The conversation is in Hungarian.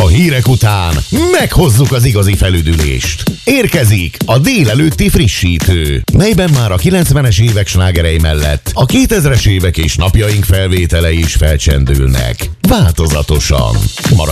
hírek után meghozzuk az igazi felüdülést. Érkezik a délelőtti frissítő, melyben már a 90-es évek slágerei mellett a 2000-es évek és napjaink felvételei is felcsendülnek. Változatosan.